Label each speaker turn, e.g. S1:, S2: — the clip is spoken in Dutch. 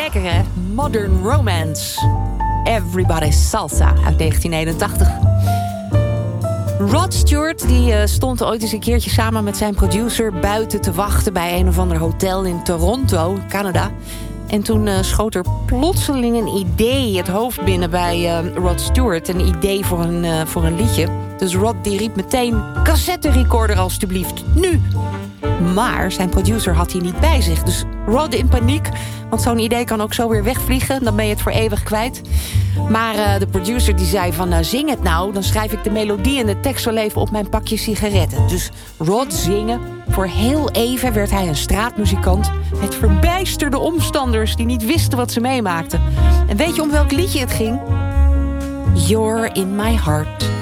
S1: Lekker hè? Modern Romance. Everybody's Salsa uit 1981. Rod Stewart die stond ooit eens een keertje samen met zijn producer buiten te wachten bij een of ander hotel in Toronto, Canada. En toen schoot er plotseling een idee het hoofd binnen bij Rod Stewart. Een idee voor een liedje. Dus Rod die riep meteen: cassetterecorder alstublieft, nu! Maar zijn producer had hij niet bij zich. Dus Rod in paniek, want zo'n idee kan ook zo weer wegvliegen. Dan ben je het voor eeuwig kwijt. Maar de producer die zei van: zing het nou, dan schrijf ik de melodie en de tekst wel even op mijn pakje sigaretten. Dus Rod zingen. Voor heel even werd hij een straatmuzikant. Het verbijsterde omstanders die niet wisten wat ze meemaakten. En weet je om welk liedje het ging? You're in my heart.